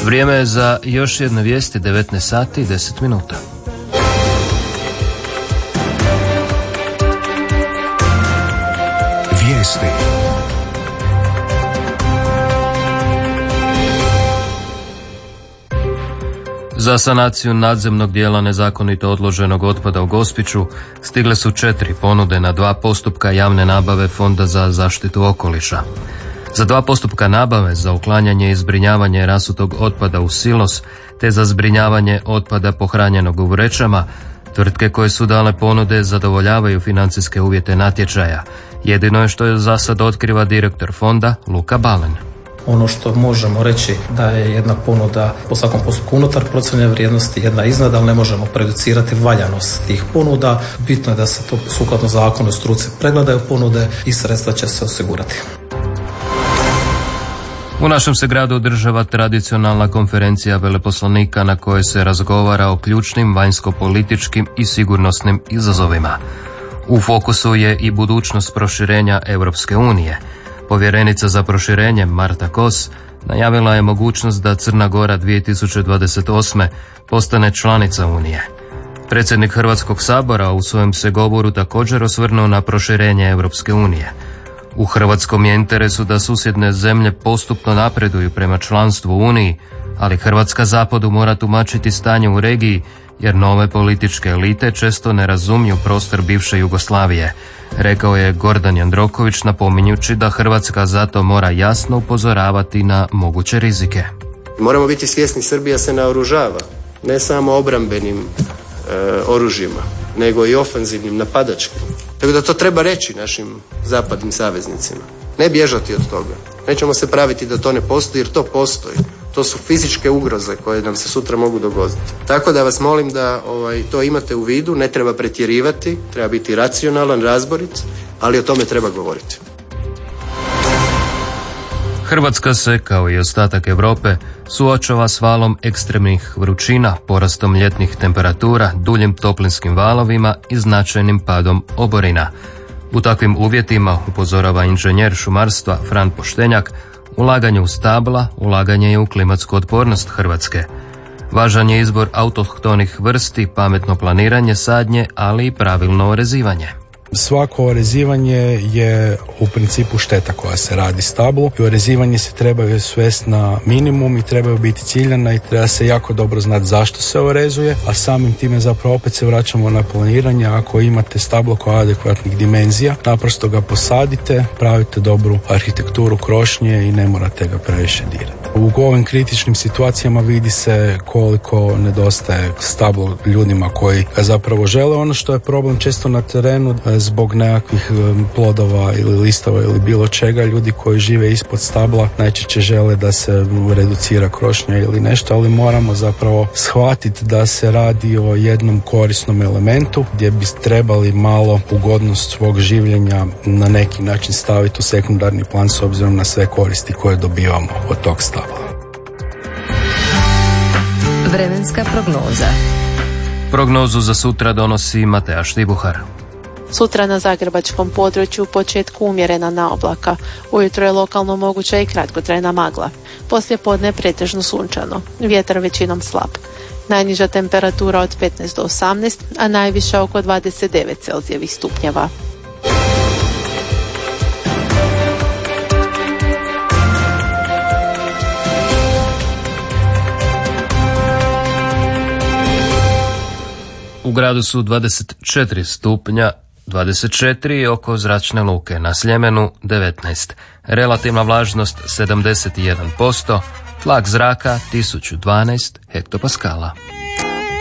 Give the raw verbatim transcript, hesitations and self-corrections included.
Vrijeme je za još jedne vijesti, devetnaest sati i deset minuta. Vijesti. Za sanaciju nadzemnog dijela nezakonito odloženog otpada u Gospiću stigle su četiri ponude na dva postupka javne nabave Fonda za zaštitu okoliša. Za dva postupka nabave za uklanjanje i zbrinjavanje rasutog otpada u silos te za zbrinjavanje otpada pohranjenog u vrećama, tvrtke koje su dale ponude zadovoljavaju financijske uvjete natječaja. Jedino je što je za sad otkriva direktor fonda Luka Balen. Ono što možemo reći da je jedna ponuda po svakom postupku unutar procijenjene vrijednosti, jedna iznad, ali ne možemo prejudicirati valjanost tih ponuda. Bitno je da se to sukladno zakonu i struci pregledaju ponude i sredstva će se osigurati. U našem se gradu održava tradicionalna konferencija veleposlanika na kojoj se razgovara o ključnim vanjsko-političkim i sigurnosnim izazovima. U fokusu je i budućnost proširenja Europske unije. Povjerenica za proširenje Marta Kos najavila je mogućnost da Crna Gora dvije tisuće dvadeset osme postane članica Unije. Predsjednik Hrvatskog sabora u svojem se govoru također osvrnuo na proširenje Europske unije. U hrvatskom je interesu da susjedne zemlje postupno napreduju prema članstvu u Uniji, ali Hrvatska zapadu mora tumačiti stanje u regiji jer nove političke elite često ne razumiju prostor bivše Jugoslavije, rekao je Gordan Jandroković napominjući da Hrvatska zato mora jasno upozoravati na moguće rizike. Moramo biti svjesni, Srbija se naoružava ne samo obrambenim e, oružjima, nego i ofanzivnim, napadačkim. Tako da to treba reći našim zapadnim saveznicima. Ne bježati od toga. Nećemo se praviti da to ne postoji, jer to postoji. To su fizičke ugroze koje nam se sutra mogu dogoditi. Tako da vas molim da ovaj, to imate u vidu, ne treba pretjerivati, treba biti racionalan, razborit, ali o tome treba govoriti. Hrvatska se, kao i ostatak Europe, suočava s valom ekstremnih vrućina, porastom ljetnih temperatura, duljim toplinskim valovima i značajnim padom oborina. U takvim uvjetima, upozorava inženjer šumarstva Fran Poštenjak, ulaganje u stabla, ulaganje je u klimatsku otpornost Hrvatske. Važan je izbor autohtonih vrsti, pametno planiranje sadnje, ali i pravilno orezivanje. Svako orezivanje je u principu šteta koja se radi stablu i orezivanje se trebaju svesti na minimum i trebaju biti ciljana i treba se jako dobro znati zašto se orezuje, a samim time zapravo opet se vraćamo na planiranje. Ako imate stablo koja je adekvatnih dimenzija, naprosto ga posadite, pravite dobru arhitekturu krošnje i ne morate ga previše dirati. U ovim kritičnim situacijama vidi se koliko nedostaje stablo ljudima koji ga zapravo žele. Ono što je problem često na terenu zbog nekakvih plodova ili listova ili bilo čega, ljudi koji žive ispod stabla najčešće žele da se reducira krošnja ili nešto, ali moramo zapravo shvatiti da se radi o jednom korisnom elementu gdje bi trebali malo ugodnost svog življenja na neki način staviti u sekundarni plan s obzirom na sve koristi koje dobivamo od tog stabla. Vremenska prognoza. Prognozu za sutra donosi Mateja Štibuhar. Sutra na zagrebačkom području početku umjerena naoblaka. Ujutro je lokalno moguća i kratkotrajna magla. Poslije podne pretežno sunčano. Vjetar većinom slab. Najniža temperatura od petnaest do osamnaest, a najviša oko dvadeset devet Celzijevih stupnjeva. U gradu su dvadeset četiri stupnja, dvadeset četiri oko zračne luke, na Sljemenu devetnaest. Relativna vlažnost sedamdeset jedan posto, tlak zraka tisuću dvanaest hektopaskala.